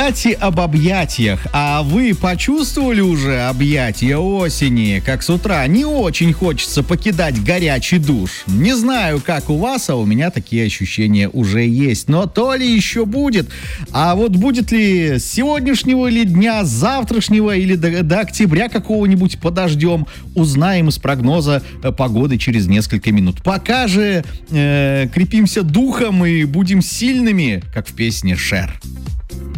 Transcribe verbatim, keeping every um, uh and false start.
Кстати, об объятиях. А вы почувствовали уже объятия осени? Как с утра не очень хочется покидать горячий душ. Не знаю, как у вас, а у меня такие ощущения уже есть. Но то ли еще будет. А вот будет ли с сегодняшнего или дня, с завтрашнего или до, до октября какого-нибудь подождем, узнаем из прогноза погоды через несколько минут. Пока же э, крепимся духом и будем сильными, как в песне Шер.